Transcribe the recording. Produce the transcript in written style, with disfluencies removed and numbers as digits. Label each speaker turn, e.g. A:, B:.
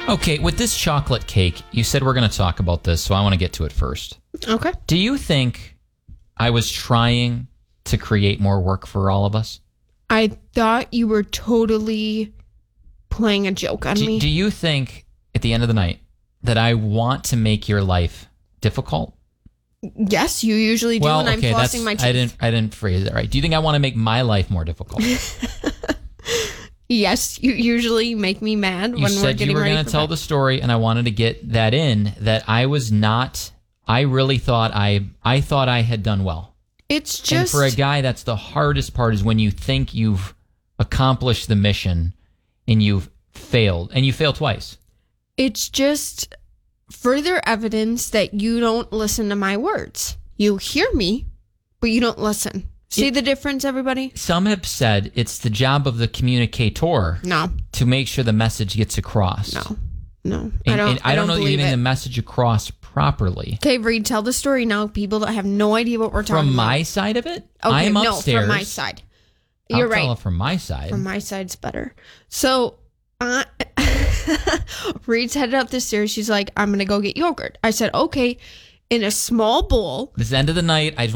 A: Okay, with this chocolate cake, you said we're going to talk about this, so I want to get to it first.
B: Okay.
A: Do you think I was trying to create more work for all of us?
B: I thought you were totally playing a joke on me.
A: Do you think, at the end of the night, that I want to make your life difficult?
B: Yes, you usually do when I'm flossing my teeth.
A: I didn't phrase it right. Do you think I want to make my life more difficult?
B: Yes, you usually make me mad when we're getting ready for bed.
A: You said you were going to tell the story, and I wanted to get that in, that I was not... I really thought I thought I had done well.
B: It's just...
A: And for a guy, that's the hardest part, is when you think you've accomplished the mission and you've failed. And you failed twice.
B: It's just further evidence that you don't listen to my words. You hear me, but you don't listen. See the difference, everybody?
A: Some have said it's the job of the communicator to make sure the message gets across.
B: No.
A: And I don't know that you're
B: believe
A: getting
B: it.
A: the message across properly.
B: Okay, Reed, tell the story now. People that have no idea what we're talking about.
A: From my side of it?
B: Okay,
A: I'm upstairs.
B: No, from my side. You're
A: I'll
B: right.
A: tell it from my side.
B: From my side's better. So, Reed's headed up the stairs. She's like, I'm going to go get yogurt. I said, okay, in a small bowl.
A: This is the end of the night. I